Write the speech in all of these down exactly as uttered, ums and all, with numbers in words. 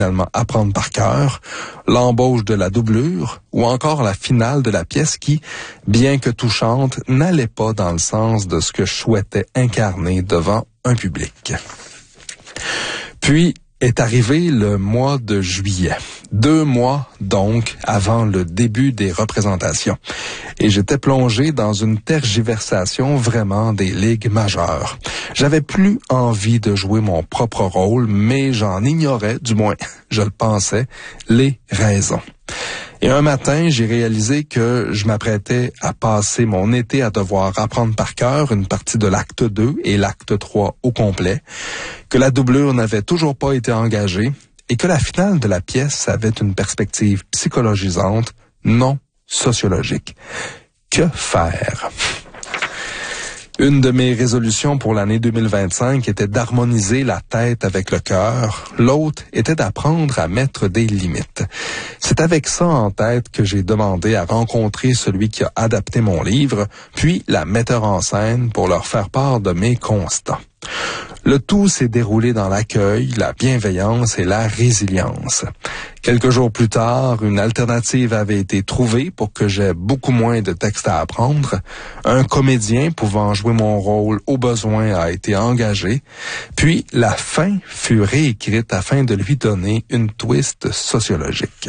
finalement apprendre par cœur, l'embauche de la doublure ou encore la finale de la pièce qui, bien que touchante, n'allait pas dans le sens de ce que je souhaitais incarner devant un public. Puis est arrivé le mois de juillet. Deux mois, donc, avant le début des représentations. Et j'étais plongé dans une tergiversation vraiment des ligues majeures. J'avais plus envie de jouer mon propre rôle, mais j'en ignorais, du moins, je le pensais, les raisons. Et un matin, j'ai réalisé que je m'apprêtais à passer mon été à devoir apprendre par cœur une partie de l'acte deux et l'acte trois au complet, que la doublure n'avait toujours pas été engagée et que la finale de la pièce avait une perspective psychologisante, non sociologique. Que faire? Une de mes résolutions pour l'année deux mille vingt-cinq était d'harmoniser la tête avec le cœur. L'autre était d'apprendre à mettre des limites. C'est avec ça en tête que j'ai demandé à rencontrer celui qui a adapté mon livre, puis la metteur en scène pour leur faire part de mes constats. Le tout s'est déroulé dans l'accueil, la bienveillance et la résilience. Quelques jours plus tard, une alternative avait été trouvée pour que j'aie beaucoup moins de textes à apprendre. Un comédien pouvant jouer mon rôle au besoin a été engagé. Puis, la fin fut réécrite afin de lui donner une twist sociologique.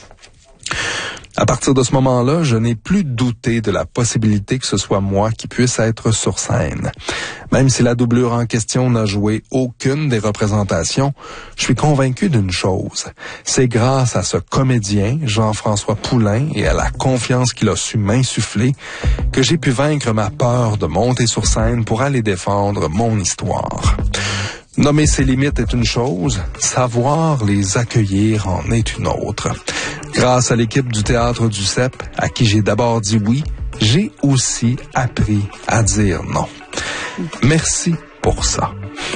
À partir de ce moment-là, je n'ai plus douté de la possibilité que ce soit moi qui puisse être sur scène. Même si la doublure en question n'a joué aucune des représentations, je suis convaincu d'une chose. C'est grâce à ce comédien, Jean-François Poulain, et à la confiance qu'il a su m'insuffler, que j'ai pu vaincre ma peur de monter sur scène pour aller défendre mon histoire. Nommer ses limites est une chose, savoir les accueillir en est une autre. Grâce à l'équipe du Théâtre du C E P, à qui j'ai d'abord dit oui, j'ai aussi appris à dire non. Merci pour ça.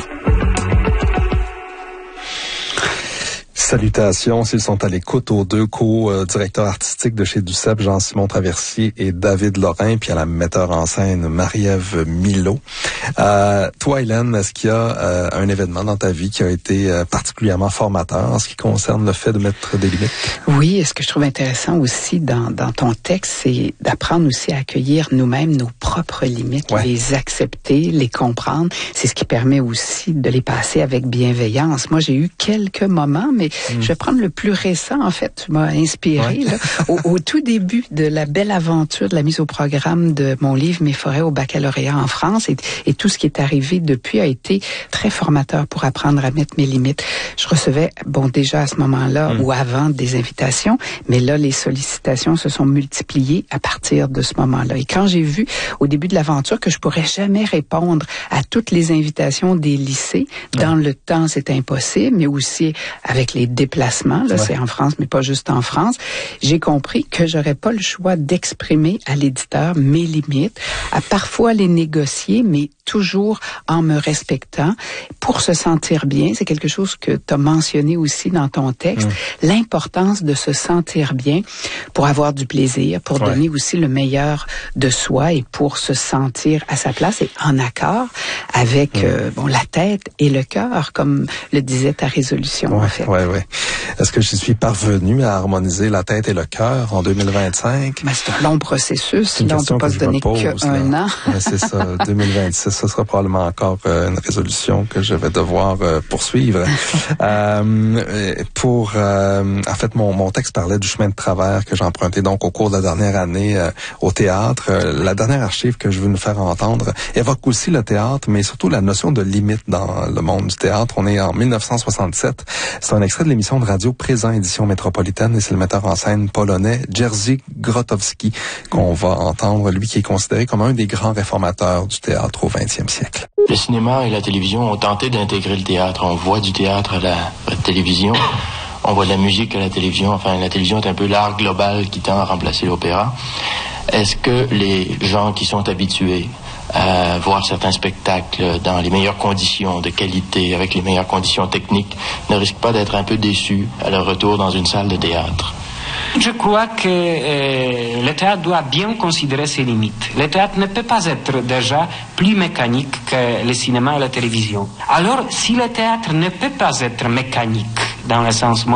Salutations, s'ils sont à l'écoute, aux deux co-directeurs artistiques de chez Duceppe, Jean-Simon Traversier et David Lorrain, puis à la metteur en scène Marie-Ève Milot. Euh, toi, Hélène, est-ce qu'il y a euh, un événement dans ta vie qui a été euh, particulièrement formateur en ce qui concerne le fait de mettre des limites? Oui, et ce que je trouve intéressant aussi dans, dans ton texte, c'est d'apprendre aussi à accueillir nous-mêmes nos propres limites, ouais. Les accepter, les comprendre. C'est ce qui permet aussi de les passer avec bienveillance. Moi, j'ai eu quelques moments, mais Mmh. je vais prendre le plus récent, en fait. Tu m'as inspiré, ouais. là, au, au tout début de la belle aventure de la mise au programme de mon livre « Mes forêts au baccalauréat en France ». Et, et tout ce qui est arrivé depuis a été très formateur pour apprendre à mettre mes limites. Je recevais, bon, déjà à ce moment-là mmh. ou avant des invitations, mais là, les sollicitations se sont multipliées à partir de ce moment-là. Et quand j'ai vu, au début de l'aventure, que je pourrais jamais répondre à toutes les invitations des lycées, mmh. dans le temps, c'est impossible, mais aussi avec les déplacements, là, ouais. c'est en France, mais pas juste en France, j'ai compris que j'aurais pas le choix d'exprimer à l'éditeur mes limites, à parfois les négocier, mais toujours en me respectant pour se sentir bien. C'est quelque chose que tu as mentionné aussi dans ton texte, mmh. l'importance de se sentir bien pour avoir du plaisir, pour ouais. donner aussi le meilleur de soi et pour se sentir à sa place et en accord avec mmh. euh, bon la tête et le cœur, comme le disait ta résolution, ouais, en fait. Ouais, ouais. Est-ce que je suis parvenu à harmoniser la tête et le cœur en deux mille vingt-cinq? Mais c'est un long processus. Là, on ne peut pas se donner qu'un an. Ouais, c'est ça. deux mille vingt-six, ce sera probablement encore euh, une résolution que je vais devoir euh, poursuivre. euh, pour, euh, en fait, mon, mon texte parlait du chemin de travers que j'ai emprunté donc au cours de la dernière année euh, au théâtre. Euh, la dernière archive que je veux nous faire entendre évoque aussi le théâtre, mais surtout la notion de limite dans le monde du théâtre. On est en mille neuf cent soixante-sept. C'est un extrait de l'émission de radio Présent édition métropolitaine et c'est le metteur en scène polonais Jerzy Grotowski qu'on va entendre, lui qui est considéré comme un des grands réformateurs du théâtre au vingtième siècle. Le cinéma et la télévision ont tenté d'intégrer le théâtre. On voit du théâtre à la, à la télévision, on voit de la musique à la télévision. Enfin, la télévision est un peu l'art global qui tend à remplacer l'opéra. Est-ce que les gens qui sont habitués à voir certains spectacles dans les meilleures conditions de qualité, avec les meilleures conditions techniques, ne risquent pas d'être un peu déçus à leur retour dans une salle de théâtre? Je crois que euh, le théâtre doit bien considérer ses limites. Le théâtre ne peut pas être déjà plus mécanique que le cinéma et la télévision. Alors, si le théâtre ne peut pas être mécanique, dans le sens